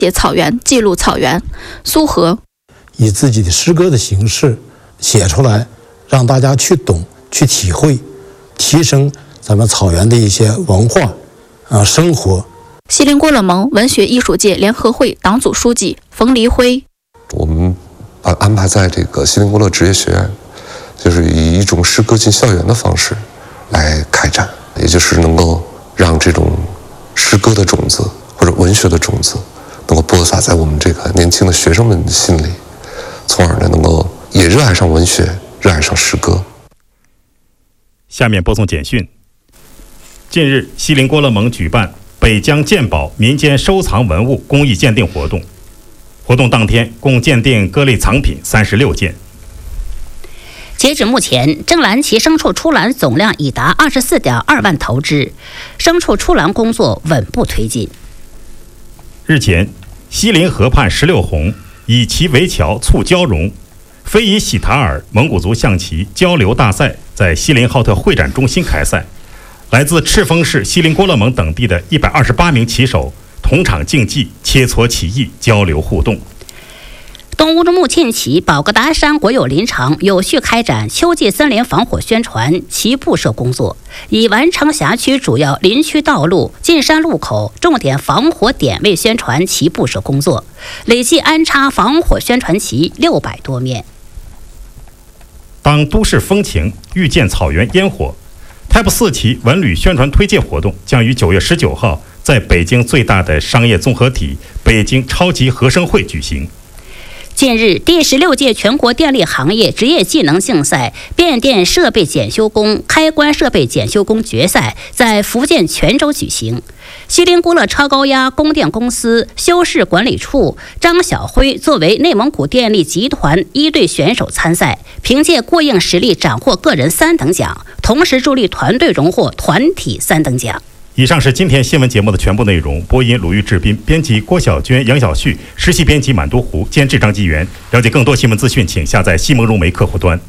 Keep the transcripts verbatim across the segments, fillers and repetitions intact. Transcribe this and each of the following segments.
写草原，记录草原。苏荷以自己的诗歌的形式写出来，让大家去懂、去体会，提升咱们草原的一些文化啊生活。 锡林郭勒盟文学艺术界联合会党组书记冯黎辉， 我们把安排在这个锡林郭勒职业学院，就是以一种诗歌进校园的方式来开展，也就是能够让这种诗歌的种子或者文学的种子能够播撒在我们这个年轻的学生们的心里，从而呢能够也热爱上文学，热爱上诗歌。 下面播送简讯。近日，锡林郭勒盟举办北疆鉴宝民间收藏文物公益鉴定活动，活动当天共鉴定各类藏品三十六件。 截止目前，正蓝旗牲畜出栏总量已达二十四点二万头只，牲畜出栏工作稳步推进。 日前，锡林河畔石榴红以旗为桥促交融，非遗喜塔尔蒙古族象棋交流大赛在锡林浩特会展中心开赛，来自赤峰市、锡林郭勒盟等地的一百二十八名棋手同场竞技，切磋棋艺，交流互动。 东乌木沁旗宝格达山国有林场有序开展秋季森林防火宣传旗布设工作，已完成辖区主要林区道路、进山路口重点防火点位宣传旗布设工作，累计安插防火宣传旗六百多面。 当都市风情遇见草原烟火 Type 四旗文旅宣传推介活动将于九月十九号在北京最大的商业综合体北京超级合生汇举行。 近日，第十六届全国电力行业职业技能竞赛变电设备检修工、开关设备检修工决赛在福建泉州举行。锡林郭勒超高压供电公司修饰管理处张晓辉作为内蒙古电力集团一队选手参赛，凭借过硬实力斩获个人三等奖，同时助力团队荣获团体三等奖。 以上是今天新闻节目的全部内容。播音鲁豫、志斌，编辑郭晓娟、杨晓旭，实习编辑满都湖，监制张继元。了解更多新闻资讯，请下载西蒙融媒客户端。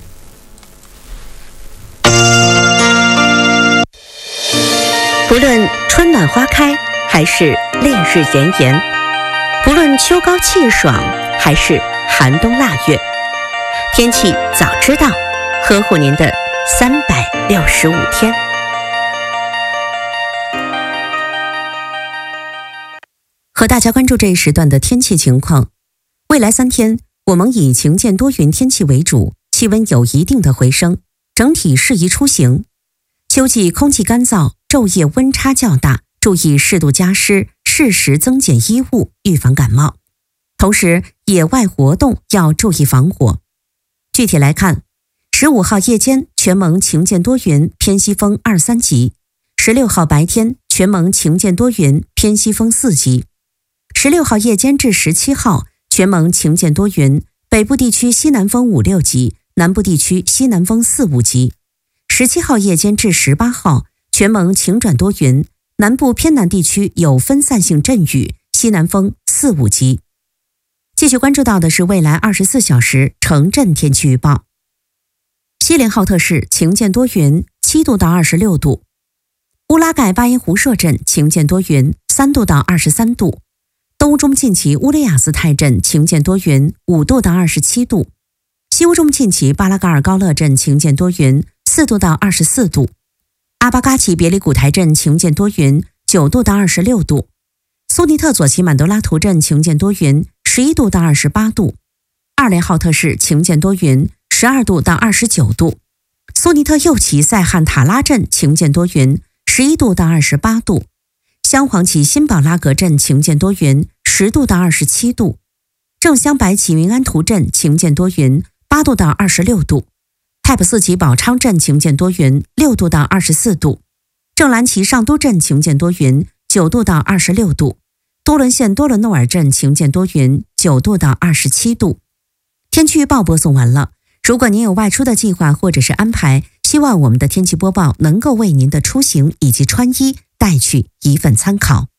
不论春暖花开，还是烈日炎炎；不论秋高气爽，还是寒冬腊月，天气早知道，呵护您的三百六十五天。和大家关注这一时段的天气情况。未来三天，我们以晴间多云天气为主，气温有一定的回升，整体适宜出行。秋季空气干燥，昼夜温差较大，注意适度加湿，适时增减衣物，预防感冒。同时，野外活动要注意防火。具体来看，十五号夜间全蒙晴间多云，偏西风二三级；十六号白天全蒙晴间多云，偏西风四级。十六号夜间至十七号，全蒙晴间多云，北部地区西南风五六级，南部地区西南风四五级。十七号夜间至十八号，全蒙晴转多云，南部偏南地区有分散性阵雨，西南风四五级。继续关注到的是未来二十四小时城镇天气预报。锡林浩特市晴间多云，七度到二十六度；乌拉盖巴音湖社镇晴间多云，三度到二十三度；东乌中沁旗乌雷雅斯泰镇晴间多云，五度到二十七度；西乌中沁旗巴拉嘎尔高勒镇晴间多云，四度到二十四度；阿巴嘎旗别里古台镇晴间多云，九度到二十六度；苏尼特左旗满多拉图镇晴间多云，十一度到二十八度；二连浩特市晴间多云，十二度到二十九度；苏尼特右旗塞汉塔拉镇晴间多云，十一度到二十八度；镶黄旗新宝拉格镇晴间多云，十度到二十七度；正镶白旗云安图镇晴间多云，八度到二十六度；Type 四旗宝昌镇晴间多云，六度到二十四度；正蓝旗上都镇晴间多云，九度到二十六度；多伦县多伦诺尔镇晴间多云，九度到二十七度。天气预报播送完了。如果您有外出的计划或者是安排，希望我们的天气播报能够为您的出行以及穿衣带去一份参考。